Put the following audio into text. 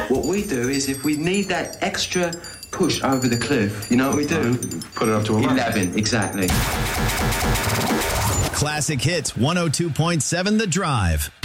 What we do is if we need that extra push over the cliff, you know what we do? Put it up to 11, exactly. Classic Hits 102.7 The Drive.